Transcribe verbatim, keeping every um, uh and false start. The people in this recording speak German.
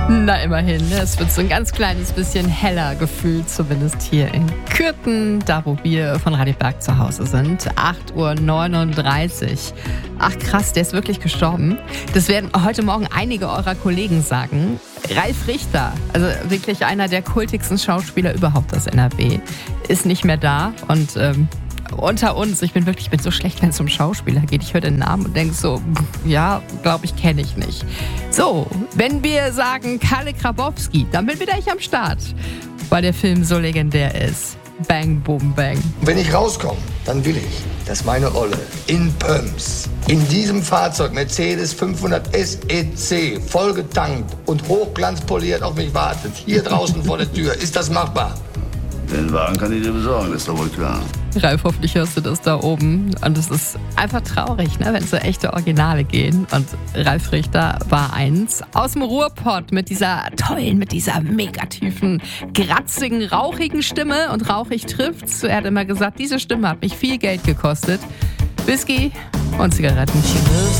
Na, immerhin. Ne? Es wird so ein ganz kleines bisschen heller gefühlt, zumindest hier in Kürten, da wo wir von Radio Berg zu Hause sind. acht Uhr neununddreißig. Ach krass, der ist wirklich gestorben. Das werden heute Morgen einige eurer Kollegen sagen. Ralf Richter, also wirklich einer der kultigsten Schauspieler überhaupt aus N R W, ist nicht mehr da. Und ähm, unter uns, ich bin wirklich ich bin so schlecht, wenn es um Schauspieler geht. Ich höre den Namen und denke so, ja, glaube ich, kenne ich nicht. So, wenn wir sagen Kalle Grabowski, dann bin wieder ich am Start, weil der Film so legendär ist. Bang, boom, bang. Wenn ich rauskomme, dann will ich, dass meine Olle in Pumps, in diesem Fahrzeug Mercedes fünfhundert S E C, vollgetankt und hochglanzpoliert auf mich wartet. Hier draußen vor der Tür. Ist das machbar? Den Wagen kann ich dir besorgen, ist doch wohl klar. Ralf, hoffentlich hörst du das da oben. Und es ist einfach traurig, ne, wenn so echte Originale gehen. Und Ralf Richter war eins aus dem Ruhrpott mit dieser tollen, mit dieser mega tiefen, kratzigen, rauchigen Stimme. Und rauchig trifft's. Er hat immer gesagt, diese Stimme hat mich viel Geld gekostet. Whisky und Zigaretten.